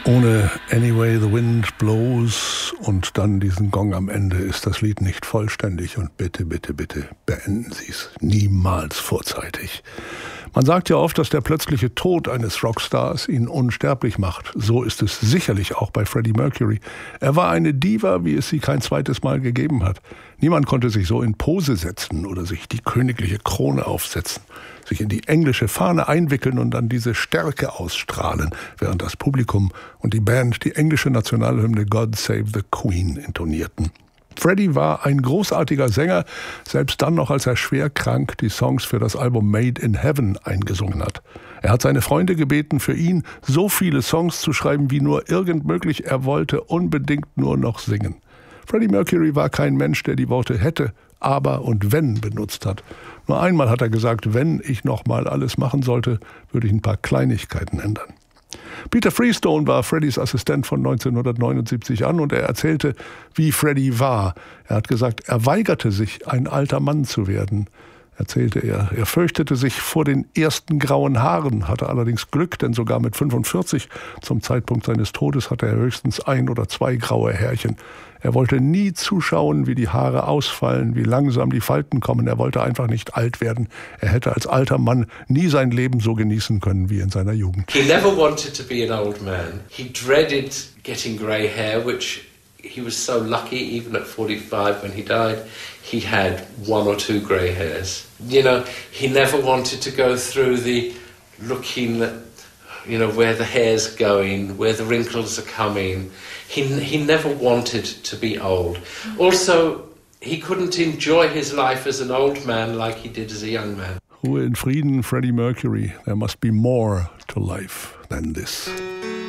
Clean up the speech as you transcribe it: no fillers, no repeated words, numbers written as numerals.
Ohne Anyway the Wind Blows und dann diesen Gong am Ende ist das Lied nicht vollständig und bitte, bitte, bitte beenden Sie es niemals vorzeitig. Man sagt ja oft, dass der plötzliche Tod eines Rockstars ihn unsterblich macht. So ist es sicherlich auch bei Freddie Mercury. Er war eine Diva, wie es sie kein zweites Mal gegeben hat. Niemand konnte sich so in Pose setzen oder sich die königliche Krone aufsetzen, sich in die englische Fahne einwickeln und dann diese Stärke ausstrahlen, während das Publikum und die Band die englische Nationalhymne God Save the Queen intonierten. Freddie war ein großartiger Sänger, selbst dann noch, als er schwer krank die Songs für das Album Made in Heaven eingesungen hat. Er hat seine Freunde gebeten, für ihn so viele Songs zu schreiben, wie nur irgend möglich. Er wollte unbedingt nur noch singen. Freddie Mercury war kein Mensch, der die Worte hätte, aber und wenn benutzt hat. Nur einmal hat er gesagt, wenn ich noch mal alles machen sollte, würde ich ein paar Kleinigkeiten ändern. Peter Freestone war Freddys Assistent von 1979 an und er erzählte, wie Freddie war. Er hat gesagt, er weigerte sich, ein alter Mann zu werden. Erzählte er. Er fürchtete sich vor den ersten grauen Haaren, hatte allerdings Glück, denn sogar mit 45, zum Zeitpunkt seines Todes, hatte er höchstens 1 oder 2 graue Härchen. Er wollte nie zuschauen, wie die Haare ausfallen, wie langsam die Falten kommen. Er wollte einfach nicht alt werden. Er hätte als alter Mann nie sein Leben so genießen können wie in seiner Jugend. He never wanted to be an old man. He dreaded getting grey hair, which he was so lucky, even at 45 when he died, he had 1 or 2 grey hairs. You know, he never wanted to go through the looking at, you know, where the hair's going, where the wrinkles are coming. He never wanted to be old. Also, he couldn't enjoy his life as an old man like he did as a young man. Ruhe in Frieden, Freddie Mercury. There must be more to life than this.